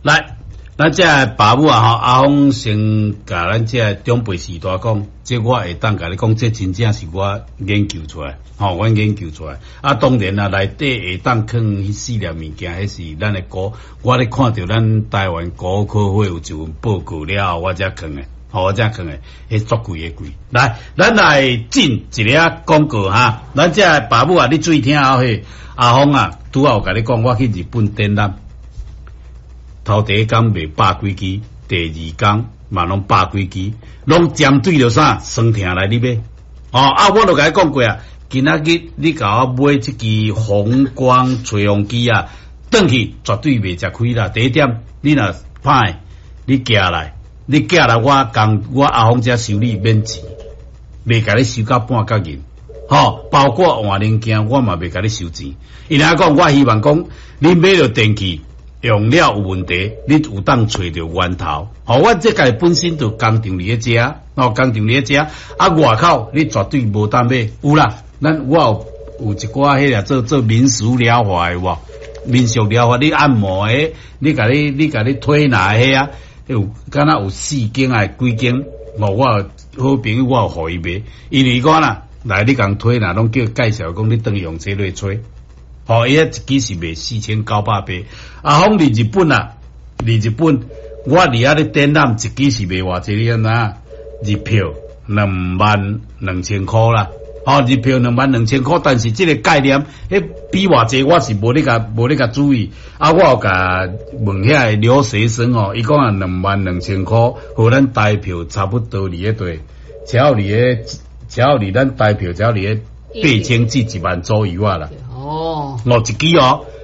来，咱这爸母啊，阿峰先甲咱这长辈时代讲，这我会当甲你讲，这真正是我研究出来，我研究出来。啊，当然啦，内底会当放迄四粒物件，迄是咱的股。我咧看到咱台湾股科会有一份报告了后，我才放的，我才放的，迄足贵的贵。来，咱来进一个广告哈，咱这爸母啊，你注意听好嘿，阿峰啊，拄好有甲你讲，我去日本展览。头第一工卖百几支，第二工嘛拢百几支，拢针对着啥酸疼来你买。我就甲你讲过啊，今仔日你甲我买这支红光吹风机啊，转去绝对袂吃亏啦。第一点，你若歹，你寄来，我阿峰遮收你免钱，袂甲你收到半角银。包括换零件，我嘛袂甲你收钱。伊来讲，我希望讲你买着电器。用了有问题，你有当找着源头。我这个本身就工厂里遐食，工厂里遐食。外口你绝对无当买，有啦。我有一寡迄个做民俗疗法的无，民俗疗法你按摩的，你甲你推拿的啊，有敢若有4间啊几间，我好朋友我有互伊买，因为讲啦，来你共推拿拢叫介绍讲你当用这类吹。伊一支是卖4900。阿峰伫日本啊，我伫遐咧展览一支是卖偌济，你安怎？日票22000块啦。日票22000块，但是这个概念，比偌济我是无咧甲注意。我有甲问遐留学生伊讲22000块，和咱台票差不多伫迄对，只要伫咱台票，只要伫迄8000至1万左右啊啦。一支